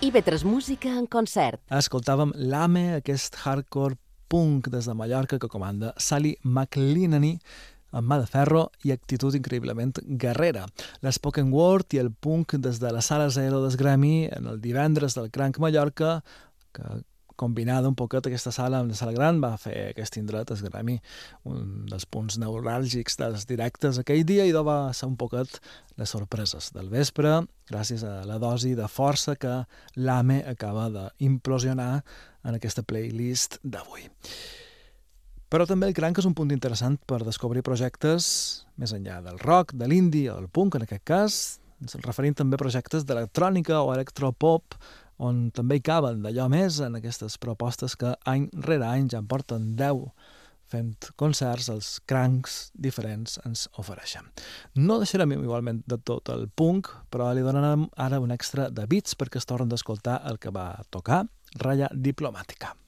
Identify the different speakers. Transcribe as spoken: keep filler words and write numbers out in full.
Speaker 1: I ve tres música en concert.
Speaker 2: Escoltàvem l'Ame, aquest hardcore punk des de Mallorca que comanda Sally McLenany, amb mà de ferro i actitud increïblement guerrera. L'spoken word i el punk des de la Sala Zero del Grammy en el divendres del Cranc Mallorca, que combinada un poquet aquesta sala amb la sala gran, va fer aquest indret, el Grammy, un dels punts neuràlgics dels directes aquell dia, i va ser un poquet les sorpreses del vespre, gràcies a la dosi de força que l'Ame acaba d'implosionar en aquesta playlist d'avui. Però també el Cranc és un punt interessant per descobrir projectes més enllà del rock, de l'indie o del punk, en aquest cas, ens referim també a projectes d'electrònica o electropop, on també hi caben d'allò més en aquestes propostes que any rere any ja en porten deu fent concerts, els crancs diferents ens ofereixen. No deixarem igualment de tot el punk, però li donarem ara un extra de beats perquè es tornen d'escoltar el que va tocar, Ratlla Diplomàtica.